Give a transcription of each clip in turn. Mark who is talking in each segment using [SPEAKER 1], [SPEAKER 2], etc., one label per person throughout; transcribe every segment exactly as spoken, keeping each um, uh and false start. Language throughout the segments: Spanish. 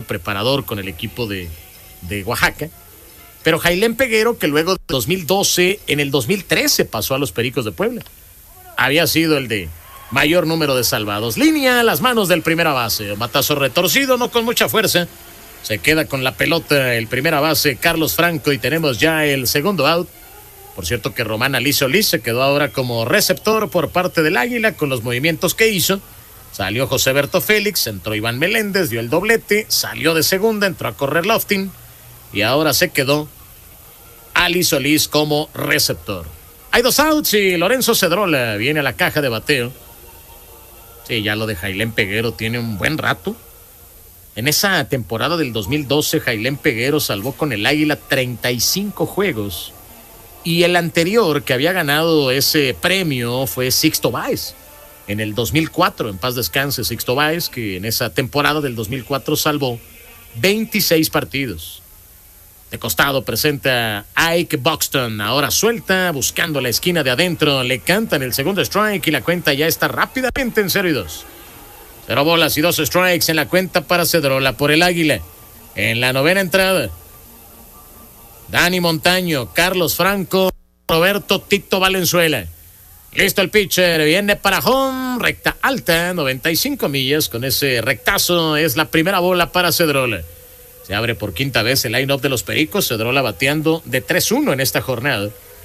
[SPEAKER 1] preparador con el equipo de, de Oaxaca. Pero Jailén Peguero, que luego de dos mil doce, en el dos mil trece pasó a los Pericos de Puebla. Había sido el de mayor número de salvados. Línea a las manos del primera base. Batazo retorcido, no con mucha fuerza. Se queda con la pelota el primera base, Carlos Franco, y tenemos ya el segundo out. Por cierto que Román Alí Solís se quedó ahora como receptor por parte del Águila con los movimientos que hizo. Salió José Berto Félix, entró Iván Meléndez, dio el doblete, salió de segunda, entró a correr Loftin. Y ahora se quedó Ali Solís como receptor. Hay dos outs y Lorenzo Cedrola viene a la caja de bateo. Sí, ya lo de Jailén Peguero tiene un buen rato. En esa temporada del dos mil doce, Jailén Peguero salvó con el Águila treinta y cinco juegos. Y el anterior que había ganado ese premio fue Sixto Báez. En el dos mil cuatro, en paz descanse Sixto Báez, que en esa temporada del dos mil cuatro salvó veintiséis partidos. De costado presenta Ike Buxton, ahora suelta, buscando la esquina de adentro, le cantan el segundo strike y la cuenta ya está rápidamente en cero y dos. Cero bolas y dos strikes en la cuenta para Cedrola por el Águila. En la novena entrada, Dani Montaño, Carlos Franco, Roberto Tito Valenzuela. Listo el pitcher, viene para home, recta alta, noventa y cinco millas, con ese rectazo es la primera bola para Cedrola. Se abre por quinta vez el line-up de los Pericos, Cedrola bateando de tres uno en esta jornada.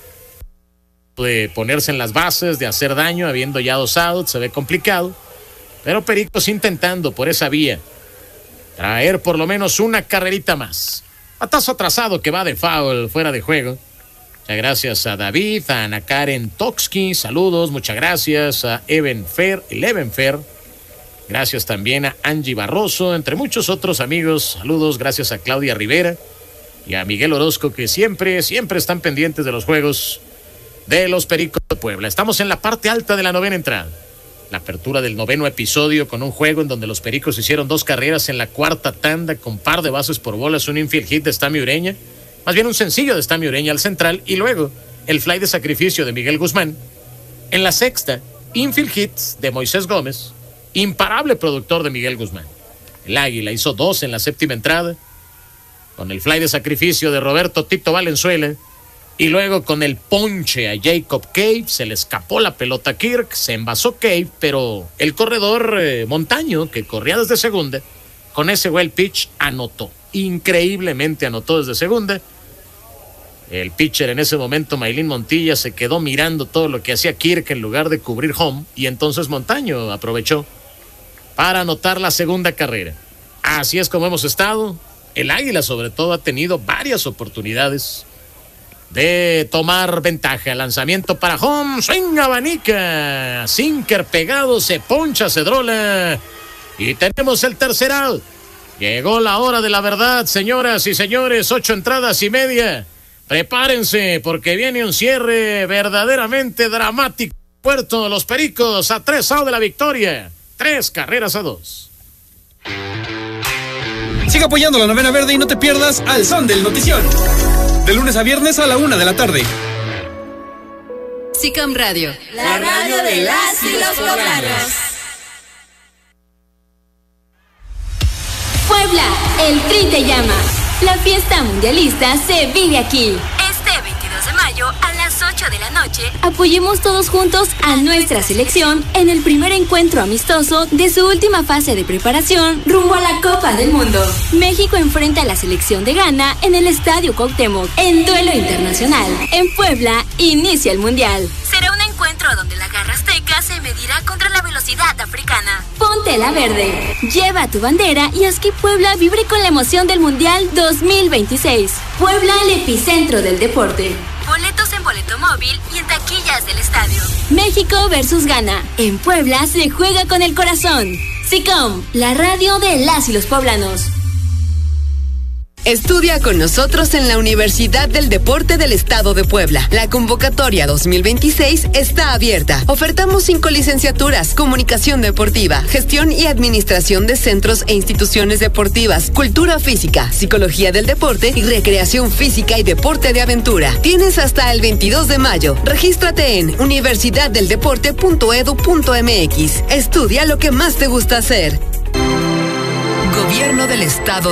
[SPEAKER 1] De ponerse en las bases, de hacer daño, habiendo ya dos outs, se ve complicado. Pero Pericos intentando por esa vía traer por lo menos una carrerita más. Batazo atrasado que va de foul, fuera de juego. Muchas gracias a David, a Ana Karen Toksky, saludos, muchas gracias a Even Fer, el Even Fer. Gracias también a Angie Barroso, entre muchos otros amigos. Saludos, gracias a Claudia Rivera y a Miguel Orozco, que siempre, siempre están pendientes de los juegos de los Pericos de Puebla. Estamos en la parte alta de la novena entrada. La apertura del noveno episodio con un juego en donde los Pericos hicieron dos carreras en la cuarta tanda con par de bases por bolas, un infield hit de Stamy Ureña, más bien un sencillo de Stamy Ureña al central, y luego el fly de sacrificio de Miguel Guzmán. En la sexta, infield hits de Moisés Gómez, imparable productor de Miguel Guzmán. El Águila hizo dos en la séptima entrada, con el fly de sacrificio de Roberto Tito Valenzuela, y luego con el ponche a Jacob Cave, se le escapó la pelota a Kirk, se envasó Cave, pero el corredor eh, Montaño, que corría desde segunda, con ese well pitch anotó. Increíblemente anotó desde segunda. El pitcher en ese momento, Maylin Montilla, se quedó mirando todo lo que hacía Kirk en lugar de cubrir home, y entonces Montaño aprovechó para anotar la segunda carrera. Así es como hemos estado. El Águila, sobre todo, ha tenido varias oportunidades de tomar ventaja. Lanzamiento para home, swing abanica, sinker pegado, se poncha Cedrola y tenemos el tercer out. Llegó la hora de la verdad, señoras y señores. Ocho entradas y media. Prepárense porque viene un cierre verdaderamente dramático. Puerto Los Pericos a tres outs de la victoria. Tres carreras a dos.
[SPEAKER 2] Sigue apoyando la Novena Verde y no te pierdas Al Son del Notición. De lunes a viernes a la una de la tarde.
[SPEAKER 3] S I C A M Radio.
[SPEAKER 4] La radio de las y los poblanos.
[SPEAKER 5] Puebla, el Tri te llama. La fiesta mundialista se vive aquí. Este veintidós de mayo a las ocho de la noche, apoyemos todos juntos a nuestra selección en el primer encuentro amistoso de su última fase de preparación rumbo a la Copa del Mundo. México enfrenta a la selección de Ghana en el Estadio Cuauhtémoc en duelo internacional. En Puebla inicia el mundial. Será un encuentro donde la garra azteca se medirá contra la velocidad africana. Ponte la verde, lleva tu bandera y haz que Puebla vibre con la emoción del Mundial dos mil veintiséis. Puebla, el epicentro del deporte. Boletos en boleto móvil y en taquillas del estadio. México versus Ghana. En Puebla se juega con el corazón. S I C A M, la radio de las y los poblanos.
[SPEAKER 3] Estudia con nosotros en la Universidad del Deporte del Estado de Puebla. La convocatoria dos mil veintiséis está abierta. Ofertamos cinco licenciaturas: comunicación deportiva, gestión y administración de centros e instituciones deportivas, cultura física, psicología del deporte y recreación física y deporte de aventura. Tienes hasta el veintidós de mayo. Regístrate en universidad del deporte punto edu punto eme equis. Estudia lo que más te gusta hacer. Gobierno del Estado